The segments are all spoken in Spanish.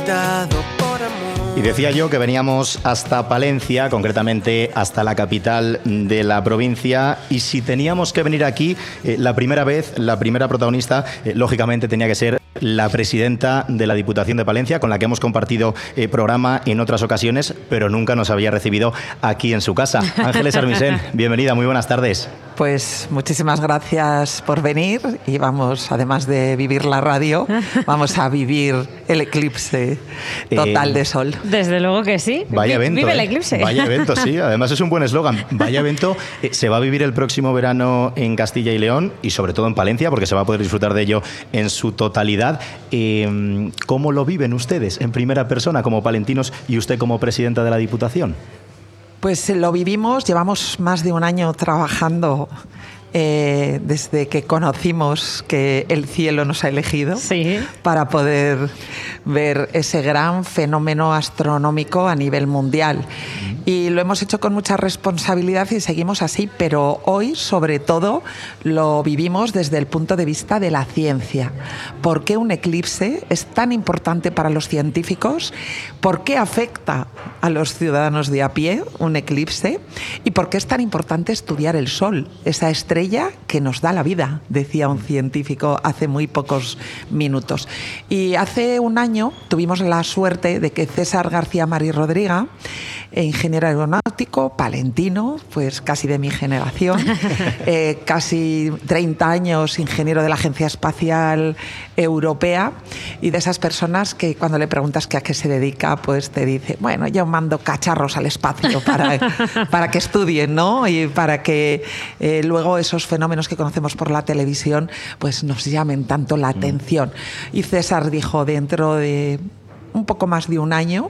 dado por amor. Y decía yo que veníamos hasta Palencia, concretamente hasta la capital de la provincia, y si teníamos que venir aquí, la primera vez, la primera protagonista, lógicamente tenía que ser la presidenta de la Diputación de Palencia, con la que hemos compartido programa en otras ocasiones, pero nunca nos había recibido aquí en su casa. Ángeles Armisen, bienvenida, muy buenas tardes. Pues muchísimas gracias por venir y vamos, además de vivir la radio, vamos a vivir el eclipse total de sol. Desde luego que sí. Vaya evento. Vive el eclipse. Vaya evento, sí. Además es un buen eslogan. Vaya evento. Se va a vivir el próximo verano en Castilla y León y sobre todo en Palencia, porque se va a poder disfrutar de ello en su totalidad. ¿Cómo lo viven ustedes en primera persona como palentinos y usted como presidenta de la Diputación? Pues lo vivimos, llevamos más de un año trabajando desde que conocimos que el cielo nos ha elegido, sí, para poder ver ese gran fenómeno astronómico a nivel mundial. Y lo hemos hecho con mucha responsabilidad y seguimos así, pero hoy, sobre todo, lo vivimos desde el punto de vista de la ciencia. ¿Por qué un eclipse es tan importante para los científicos? ¿Por qué afecta a los ciudadanos de a pie un eclipse? ¿Y por qué es tan importante estudiar el Sol, esa estrella que nos da la vida?, decía un científico hace muy pocos minutos. Y hace un año tuvimos la suerte de que César García Marí Rodríguez, ingeniero aeronáutico, palentino, pues casi de mi generación, casi 30 años ingeniero de la Agencia Espacial Europea, y de esas personas que cuando le preguntas que a qué se dedica, pues te dice, bueno, yo mando cacharros al espacio para que estudien, ¿no? Y para que luego esos fenómenos que conocemos por la televisión pues nos llamen tanto la atención. Y César dijo, dentro de un poco más de un año,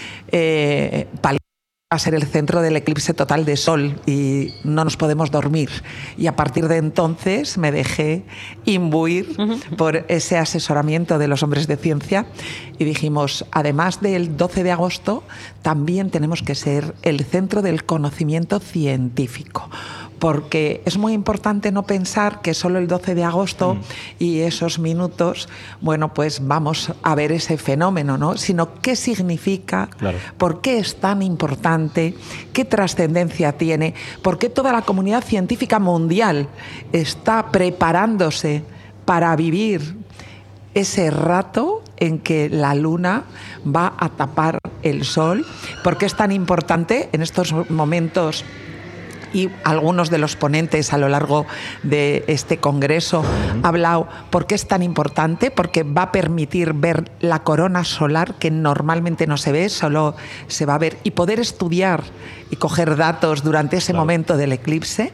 va a ser el centro del eclipse total de sol y no nos podemos dormir. Y a partir de entonces me dejé imbuir por ese asesoramiento de los hombres de ciencia y dijimos, además del 12 de agosto, también tenemos que ser el centro del conocimiento científico. Porque es muy importante no pensar que solo el 12 de agosto y esos minutos, bueno, pues vamos a ver ese fenómeno, ¿no? Sino qué significa, claro, por qué es tan importante, qué trascendencia tiene, por qué toda la comunidad científica mundial está preparándose para vivir ese rato en que la luna va a tapar el sol, por qué es tan importante en estos momentos. Y algunos de los ponentes a lo largo de este congreso han hablado por qué es tan importante, porque va a permitir ver la corona solar que normalmente no se ve, solo se va a ver, y poder estudiar y coger datos durante ese momento del eclipse.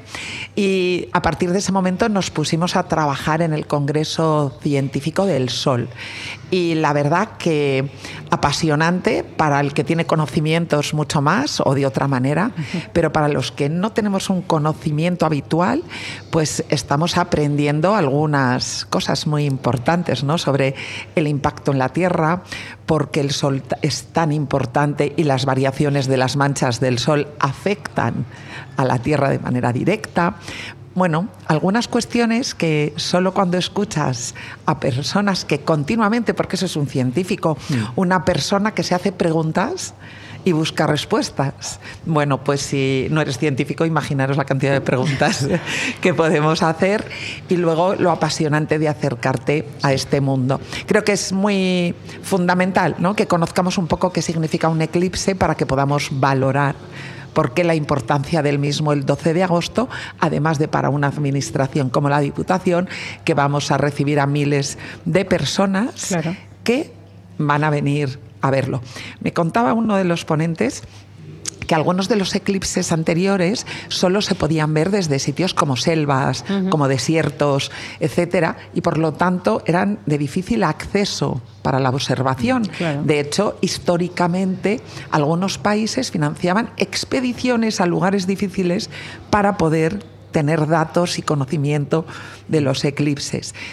Y a partir de ese momento nos pusimos a trabajar en el Congreso Científico del Sol. Y la verdad que apasionante para el que tiene conocimientos mucho más o de otra manera, pero para los que no tenemos un conocimiento habitual, pues estamos aprendiendo algunas cosas muy importantes, ¿no? Sobre el impacto en la Tierra, porque el Sol es tan importante y las variaciones de las manchas del Sol afectan a la Tierra de manera directa. Bueno, algunas cuestiones que solo cuando escuchas a personas que continuamente, porque eso es un científico, una persona que se hace preguntas y busca respuestas. Bueno, pues si no eres científico, imaginaros la cantidad de preguntas que podemos hacer y luego lo apasionante de acercarte a este mundo. Creo que es muy fundamental, ¿no?, que conozcamos un poco qué significa un eclipse para que podamos valorar por qué la importancia del mismo el 12 de agosto, además de para una administración como la Diputación, que vamos a recibir a miles de personas, claro, que van a venir a verlo. Me contaba uno de los ponentes que algunos de los eclipses anteriores solo se podían ver desde sitios como selvas, como desiertos, etcétera, y por lo tanto eran de difícil acceso para la observación. Claro. De hecho, históricamente, algunos países financiaban expediciones a lugares difíciles para poder tener datos y conocimiento de los eclipses.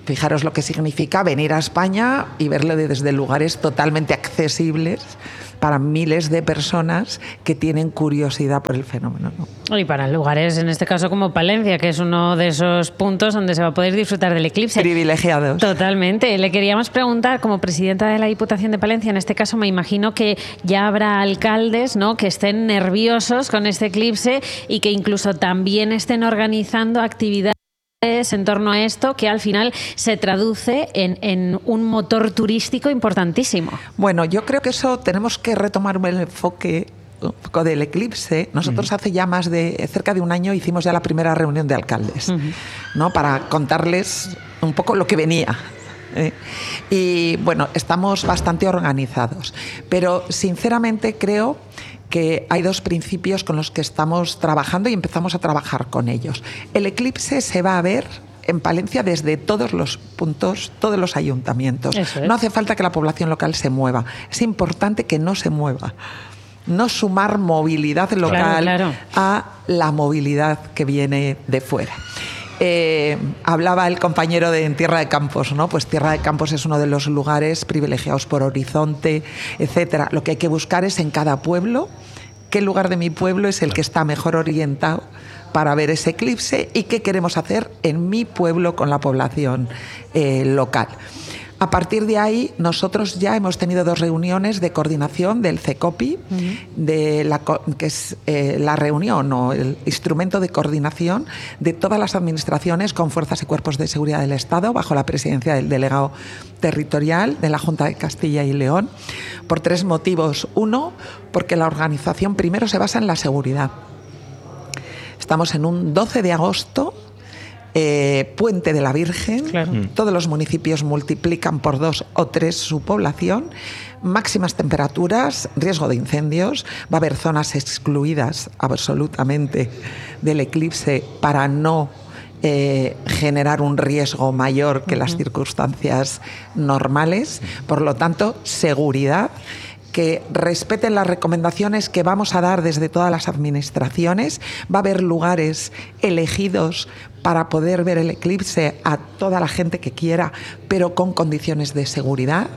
Fijaros lo que significa venir a España y verlo desde lugares totalmente accesibles para miles de personas que tienen curiosidad por el fenómeno, ¿no? Y para lugares, en este caso como Palencia, que es uno de esos puntos donde se va a poder disfrutar del eclipse. Privilegiados. Totalmente. Le queríamos preguntar, como presidenta de la Diputación de Palencia, en este caso me imagino que ya habrá alcaldes, ¿no?, que estén nerviosos con este eclipse y que incluso también estén organizando actividades en torno a esto, que al final se traduce en un motor turístico importantísimo. Yo creo que eso tenemos que retomar el enfoque un poco del eclipse. Nosotros hace ya cerca de un año hicimos ya la primera reunión de alcaldes, ¿no?, para contarles un poco lo que venía. Y estamos bastante organizados, pero sinceramente creo que hay dos principios con los que estamos trabajando y empezamos a trabajar con ellos. El eclipse se va a ver en Palencia desde todos los puntos, todos los ayuntamientos. Eso es. No hace falta que la población local se mueva. Es importante que no se mueva. No sumar movilidad local claro. a la movilidad que viene de fuera. Hablaba el compañero en Tierra de Campos, ¿no? Pues Tierra de Campos es uno de los lugares privilegiados por Horizonte, etcétera. Lo que hay que buscar es en cada pueblo qué lugar de mi pueblo es el que está mejor orientado para ver ese eclipse y qué queremos hacer en mi pueblo con la población local. A partir de ahí, nosotros ya hemos tenido 2 reuniones de coordinación del CECOPI, que es la reunión o el instrumento de coordinación de todas las administraciones con fuerzas y cuerpos de seguridad del Estado, bajo la presidencia del delegado territorial de la Junta de Castilla y León, por 3 motivos. Uno, porque la organización primero se basa en la seguridad. Estamos en un 12 de agosto, Puente de la Virgen, claro. Todos los municipios multiplican por 2 o 3 su población, máximas temperaturas, riesgo de incendios, va a haber zonas excluidas absolutamente del eclipse para no generar un riesgo mayor que las circunstancias normales. Por lo tanto, seguridad, que respeten las recomendaciones que vamos a dar desde todas las administraciones. Va a haber lugares elegidos para poder ver el eclipse a toda la gente que quiera, pero con condiciones de seguridad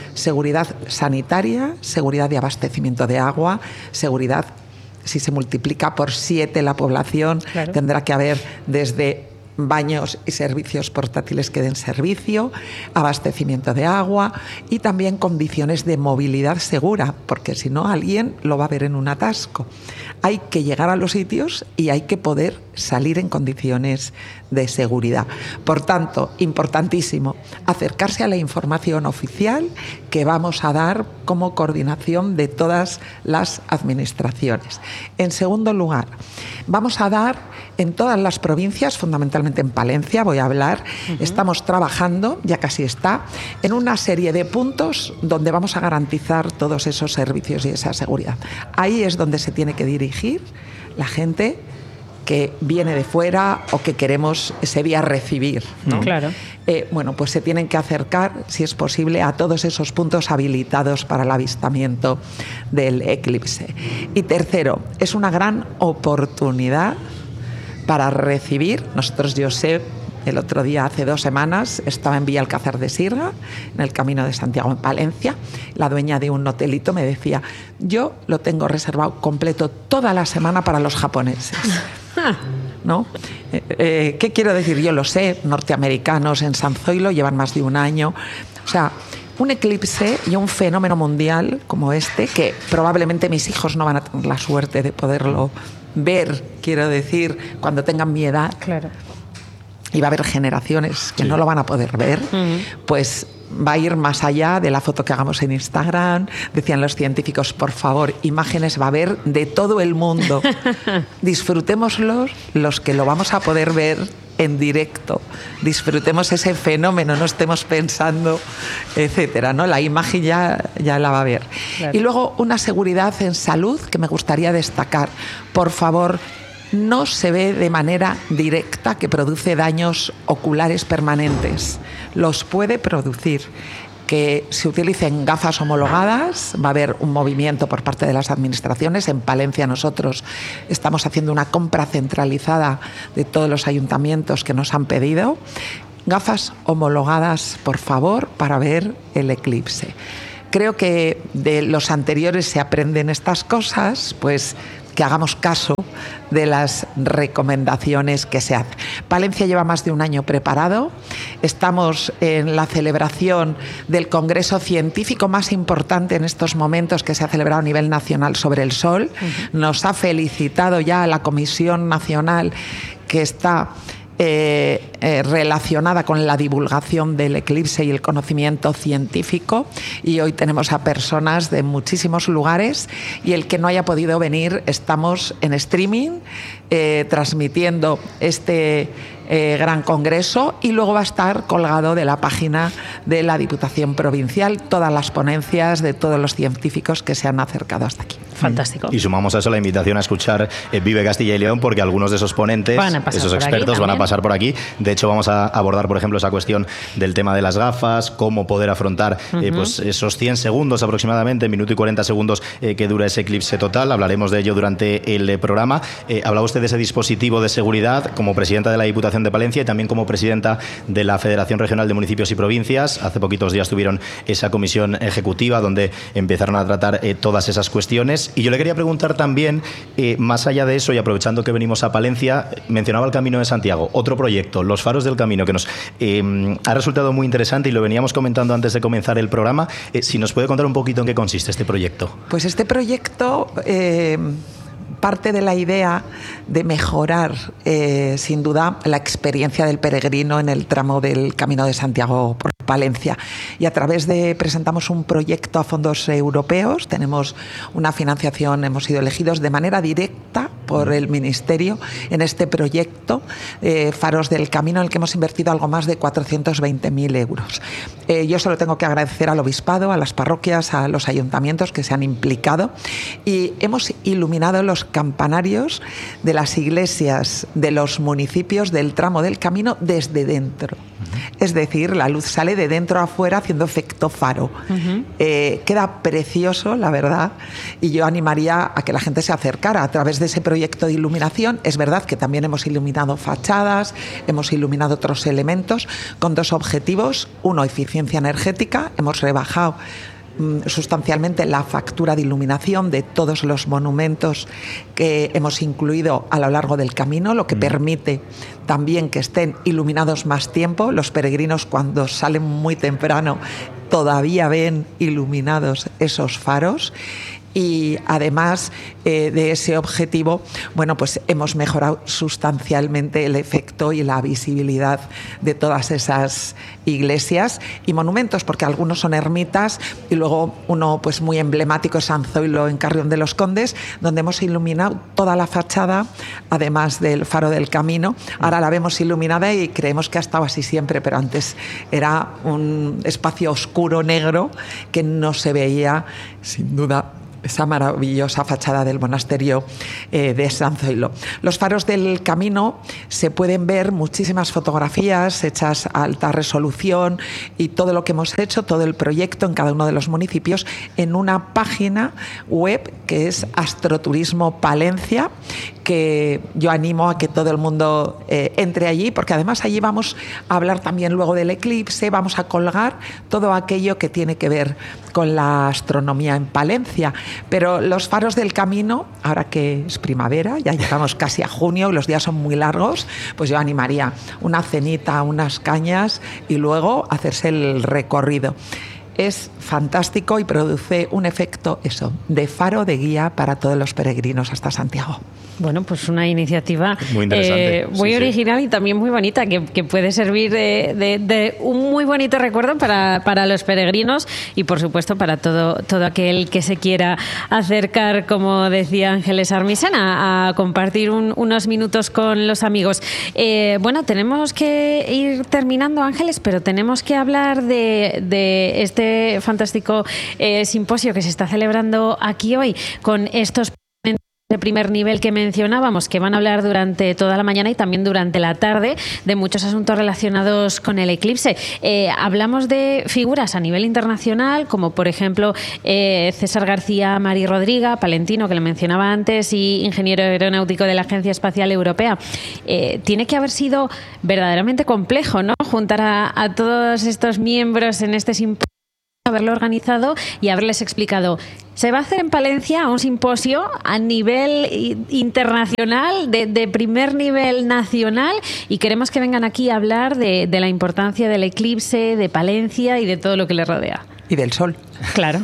sanitaria, seguridad de abastecimiento de agua, seguridad, si se multiplica por 7 la población, claro. Tendrá que haber desde baños y servicios portátiles que den servicio, abastecimiento de agua y también condiciones de movilidad segura, porque si no alguien lo va a ver en un atasco. Hay que llegar a los sitios y hay que poder salir en condiciones de seguridad. Por tanto, importantísimo, acercarse a la información oficial que vamos a dar como coordinación de todas las administraciones. En segundo lugar, vamos a dar en todas las provincias, fundamentalmente en Palencia, voy a hablar, estamos trabajando, ya casi está, en una serie de puntos donde vamos a garantizar todos esos servicios y esa seguridad. Ahí es donde se tiene que dirigir la gente que viene de fuera o que queremos ese día recibir, ¿no? Claro. Pues se tienen que acercar, si es posible, a todos esos puntos habilitados para el avistamiento del eclipse. Y tercero, es una gran oportunidad para recibir. Nosotros, yo sé, el otro día, hace 2 semanas, estaba en Villalcázar de Sirga, en el Camino de Santiago, en Palencia. La dueña de un hotelito me decía, yo lo tengo reservado completo toda la semana para los japoneses. ¿No? ¿Qué quiero decir? Yo lo sé, norteamericanos en San Zoilo llevan más de 1 año. O sea, un eclipse y un fenómeno mundial como este, que probablemente mis hijos no van a tener la suerte de poderlo ver, quiero decir, cuando tengan mi edad. Claro. Y va a haber generaciones que no lo van a poder ver, pues va a ir más allá de la foto que hagamos en Instagram. Decían los científicos, por favor, imágenes va a haber de todo el mundo. Disfrutémoslos los que lo vamos a poder ver en directo. Disfrutemos ese fenómeno, no estemos pensando, etcétera, ¿no? La imagen ya la va a ver. Claro. Y luego una seguridad en salud que me gustaría destacar. Por favor, no se ve de manera directa que produce daños oculares permanentes. Los puede producir. Que se utilicen gafas homologadas, va a haber un movimiento por parte de las administraciones. En Palencia nosotros estamos haciendo una compra centralizada de todos los ayuntamientos que nos han pedido. Gafas homologadas, por favor, para ver el eclipse. Creo que de los anteriores se aprenden estas cosas, pues que hagamos caso de las recomendaciones que se hacen. Palencia lleva más de un año preparado. Estamos en la celebración del congreso científico más importante en estos momentos que se ha celebrado a nivel nacional sobre el Sol. Nos ha felicitado ya la Comisión Nacional que está relacionada con la divulgación del eclipse y el conocimiento científico, y hoy tenemos a personas de muchísimos lugares, y el que no haya podido venir, estamos en streaming transmitiendo este gran congreso, y luego va a estar colgado de la página de la Diputación Provincial todas las ponencias de todos los científicos que se han acercado hasta aquí. Fantástico. Y sumamos a eso la invitación a escuchar Vive Castilla y León, porque algunos de esos ponentes, esos expertos van a pasar por aquí. De hecho, vamos a abordar, por ejemplo, esa cuestión del tema de las gafas, cómo poder afrontar pues esos 100 segundos aproximadamente, minuto y 40 segundos que dura ese eclipse total. Hablaremos de ello durante el programa. Hablaba usted de ese dispositivo de seguridad como presidenta de la Diputación de Palencia y también como presidenta de la Federación Regional de Municipios y Provincias. Hace poquitos días tuvieron esa comisión ejecutiva donde empezaron a tratar todas esas cuestiones. Y yo le quería preguntar también, más allá de eso, y aprovechando que venimos a Palencia, mencionaba el Camino de Santiago, otro proyecto, los Faros del Camino, que nos ha resultado muy interesante y lo veníamos comentando antes de comenzar el programa. Si nos puede contar un poquito en qué consiste este proyecto. Pues este proyecto parte de la idea de mejorar, sin duda, la experiencia del peregrino en el tramo del Camino de Santiago por Palencia. Y a través de presentamos un proyecto a fondos europeos, tenemos una financiación, hemos sido elegidos de manera directa por el Ministerio en este proyecto Faros del Camino, en el que hemos invertido algo más de 420.000 euros. Yo solo tengo que agradecer al Obispado, a las parroquias, a los ayuntamientos que se han implicado, y hemos iluminado los campanarios de las iglesias de los municipios del tramo del camino desde dentro. Es decir, la luz sale de dentro a afuera haciendo efecto faro. Queda precioso, la verdad, y yo animaría a que la gente se acercara a través de ese proyecto de iluminación. Es verdad que también hemos iluminado fachadas, hemos iluminado otros elementos con dos objetivos. Uno, eficiencia energética. Hemos rebajado sustancialmente la factura de iluminación de todos los monumentos que hemos incluido a lo largo del camino, lo que permite también que estén iluminados más tiempo. Los peregrinos, cuando salen muy temprano, todavía ven iluminados esos faros. Y además de ese objetivo, bueno, pues hemos mejorado sustancialmente el efecto y la visibilidad de todas esas iglesias y monumentos, porque algunos son ermitas y luego uno pues muy emblemático es San Zoilo en Carrión de los Condes, donde hemos iluminado toda la fachada, además del Faro del Camino. Ahora la vemos iluminada y creemos que ha estado así siempre, pero antes era un espacio oscuro, negro, que no se veía, sin duda, esa maravillosa fachada del monasterio de San Zoilo. Los faros del camino se pueden ver muchísimas fotografías hechas a alta resolución y todo lo que hemos hecho, todo el proyecto en cada uno de los municipios, en una página web que es Astroturismo Palencia, que yo animo a que todo el mundo entre allí, porque además allí vamos a hablar también luego del eclipse, vamos a colgar todo aquello que tiene que ver con la astronomía en Palencia. Pero los faros del camino, ahora que es primavera, ya llegamos casi a junio y los días son muy largos, pues yo animaría una cenita, unas cañas y luego hacerse el recorrido. Es fantástico y produce un efecto, eso, de faro, de guía para todos los peregrinos hasta Santiago. Bueno, pues una iniciativa muy interesante, muy original y también muy bonita, que puede servir de un muy bonito recuerdo para los peregrinos y, por supuesto, para todo aquel que se quiera acercar, como decía Ángeles Armisena, a compartir unos minutos con los amigos. Bueno, tenemos que ir terminando, Ángeles, pero tenemos que hablar de este fantástico simposio que se está celebrando aquí hoy con estos este primer nivel que mencionábamos, que van a hablar durante toda la mañana y también durante la tarde de muchos asuntos relacionados con el eclipse. Hablamos de figuras a nivel internacional, como por ejemplo César García Mari Rodriga, palentino, que le mencionaba antes, y ingeniero aeronáutico de la Agencia Espacial Europea. Tiene que haber sido verdaderamente complejo, ¿no?, juntar a todos estos miembros en este simposio, haberlo organizado y haberles explicado. Se va a hacer en Palencia un simposio a nivel internacional, de primer nivel nacional, y queremos que vengan aquí a hablar de la importancia del eclipse, de Palencia y de todo lo que le rodea. Y del sol. Claro.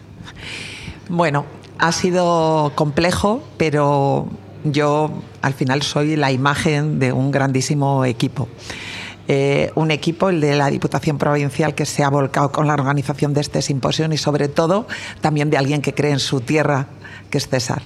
Bueno, ha sido complejo, pero yo al final soy la imagen de un grandísimo equipo. Un equipo, el de la Diputación Provincial, que se ha volcado con la organización de este simposio, y sobre todo también de alguien que cree en su tierra, que es César.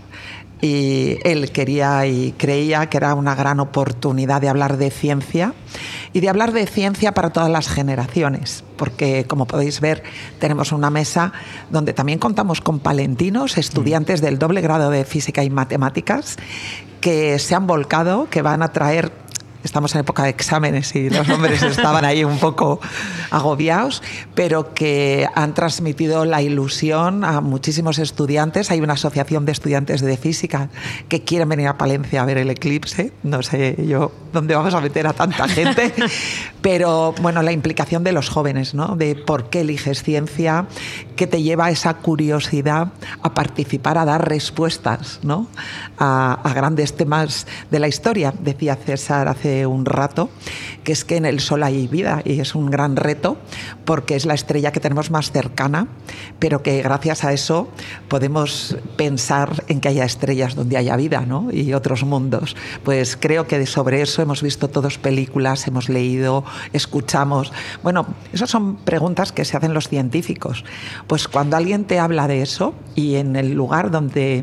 Y él quería y creía que era una gran oportunidad de hablar de ciencia, y de hablar de ciencia para todas las generaciones, porque, como podéis ver, tenemos una mesa donde también contamos con palentinos, estudiantes del doble grado de Física y Matemáticas, que se han volcado, que van a traer... Estamos en época de exámenes y los hombres estaban ahí un poco agobiados, pero que han transmitido la ilusión a muchísimos estudiantes. Hay una asociación de estudiantes de física que quieren venir a Palencia a ver el eclipse. No sé yo dónde vamos a meter a tanta gente, pero bueno, la implicación de los jóvenes, ¿no?, de por qué eliges ciencia, que te lleva a esa curiosidad a participar, a dar respuestas, ¿no?, a grandes temas de la historia. Decía César hace un rato que es que en el Sol hay vida, y es un gran reto porque es la estrella que tenemos más cercana, pero que gracias a eso podemos pensar en que haya estrellas donde haya vida, ¿no?, y otros mundos. Pues creo que sobre eso hemos visto todos películas, hemos leído, escuchamos. Bueno, esas son preguntas que se hacen los científicos. Pues cuando alguien te habla de eso, y en el lugar donde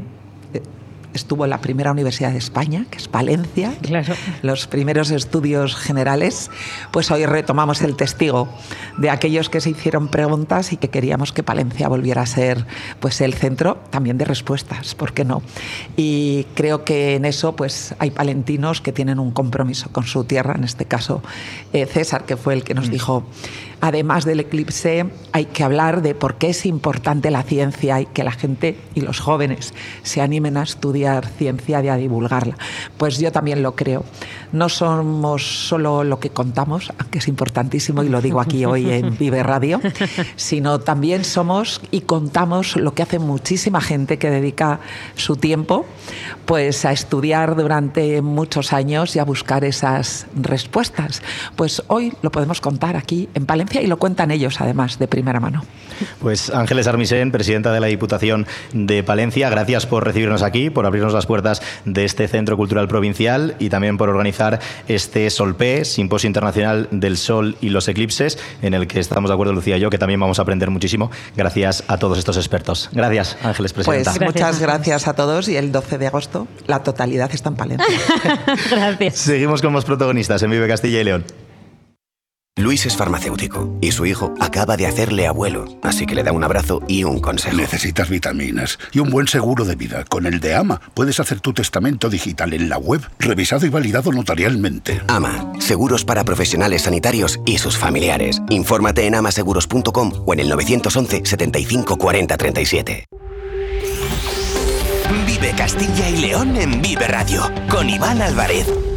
estuvo la primera universidad de España, que es Palencia, claro, los primeros estudios generales, pues hoy retomamos el testigo de aquellos que se hicieron preguntas y que queríamos que Palencia volviera a ser, pues, el centro también de respuestas, ¿por qué no? Y creo que en eso, pues, hay palentinos que tienen un compromiso con su tierra, en este caso César, que fue el que nos dijo: además del eclipse, hay que hablar de por qué es importante la ciencia, y que la gente y los jóvenes se animen a estudiar ciencia y a divulgarla. Pues yo también lo creo. No somos solo lo que contamos, aunque es importantísimo, y lo digo aquí hoy en Vive Radio, sino también somos y contamos lo que hace muchísima gente que dedica su tiempo, pues, a estudiar durante muchos años y a buscar esas respuestas. Pues hoy lo podemos contar aquí en Palencia, y lo cuentan ellos, además, de primera mano. Pues Ángeles Armisen, presidenta de la Diputación de Palencia, gracias por recibirnos aquí, por abrirnos las puertas de este Centro Cultural Provincial, y también por organizar este Solpe, Simposio Internacional del Sol y los Eclipses, en el que estamos de acuerdo, Lucía y yo, que también vamos a aprender muchísimo gracias a todos estos expertos. Gracias, Ángeles, presidenta. Pues muchas gracias a todos, y el 12 de agosto la totalidad está en Palencia. Gracias. Seguimos con más protagonistas en Vive Castilla y León. Luis es farmacéutico y su hijo acaba de hacerle abuelo, así que le da un abrazo y un consejo. Necesitas vitaminas y un buen seguro de vida. Con el de AMA puedes hacer tu testamento digital en la web, revisado y validado notarialmente. AMA, seguros para profesionales sanitarios y sus familiares. Infórmate en amaseguros.com o en el 911 75 40 37. Vive Castilla y León en Vive Radio, con Iván Álvarez.